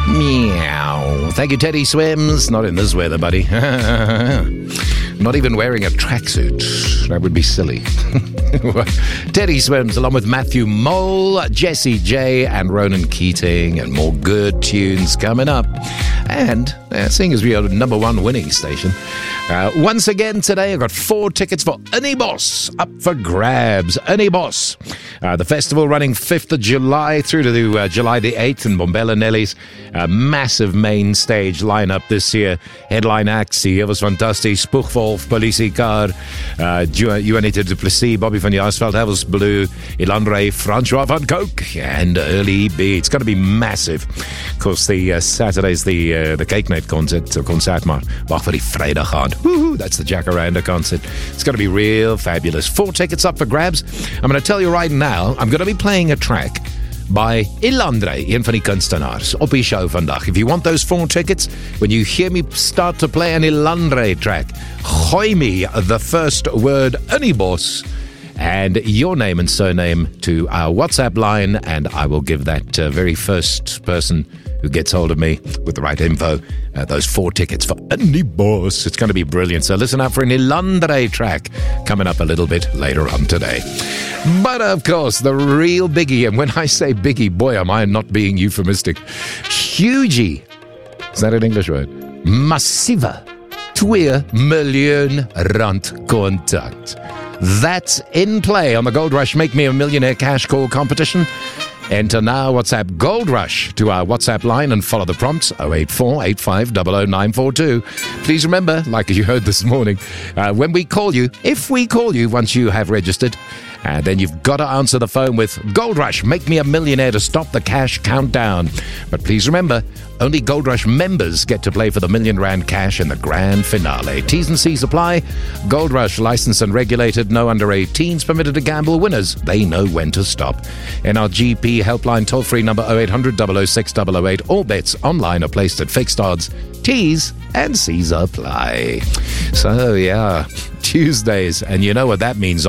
Meow. Thank you, Teddy Swims. Not in this weather, buddy. Not even wearing a tracksuit. That would be silly. Teddy Swims, along with Matthew Mole, Jessie J, and Ronan Keating, and more good tunes coming up. And seeing as we are the number one winning station, once again today I've got 4 tickets for Unibos up for grabs. Unibos. The festival running 5th of July through to July the 8th in Bombella Nelly's. Massive main stage lineup this year. Headline acts, Evers van Dusty, Spoegwolf, Politiekar, Juanita Du Plessis, Bobby van Jaarsveld, Havels Blue, Ilandre, Francois van Coke, and Early B. It's going to be massive. Of course, the Saturday's the Cake Night concert, maar wacht vir die Vrydag aan. Woohoo, that's the Jacaranda concert. It's going to be real fabulous. 4 tickets up for grabs. I'm going to tell you right now, I'm going to be playing a track by Ilandre, een van die kunstenaars, op die show vandag. If you want those 4 tickets, when you hear me start to play an Ilandre track, gooi me the first word Unibos and your name and surname to our WhatsApp line, and I will give that very first person who gets hold of me with the right info those 4 tickets for Unibos. It's going to be brilliant. So listen out for an Ilandre track coming up a little bit later on today. But of course, the real biggie, and when I say biggie, boy, am I not being euphemistic. Hugie. Is that an English word? Massive. 2 miljoen rand contact. That's in play on the Gold Rush Make Me a Millionaire Cash Call competition. Enter now, WhatsApp Gold Rush to our WhatsApp line and follow the prompts 084 85 00942. Please remember, like you heard this morning, when we call you, if we call you once you have registered, then you've got to answer the phone with Gold Rush, Make Me a Millionaire to stop the cash countdown. But please remember, only Gold Rush members get to play for the R1 million cash in the grand finale. T's and C's apply. Gold Rush, licensed and regulated, no under 18s permitted to gamble. Winners, they know when to stop. NRGP helpline toll-free number 0800 006 008. All bets online are placed at fixed odds. T's and C's apply. So, yeah, Tuesdays, and you know what that means.